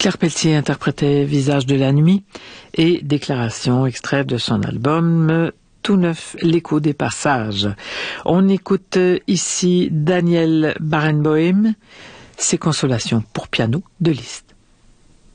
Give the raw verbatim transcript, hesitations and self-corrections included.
Claire Pelletier interprétait Visage de la nuit et Déclaration, extrait de son album Tout neuf, l'écho des passages. On écoute ici Daniel Barenboim, ses consolations pour piano de Liszt.